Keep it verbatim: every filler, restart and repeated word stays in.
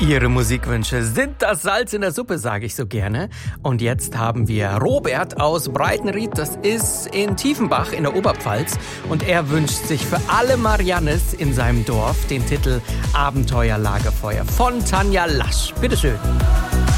Ihre Musikwünsche sind das Salz in der Suppe, sage ich so gerne. Und jetzt haben wir Robert aus Breitenried, das ist in Tiefenbach in der Oberpfalz. Und er wünscht sich für alle Mariannes in seinem Dorf den Titel Abenteuer Lagerfeuer von Tanja Lasch. Bitteschön.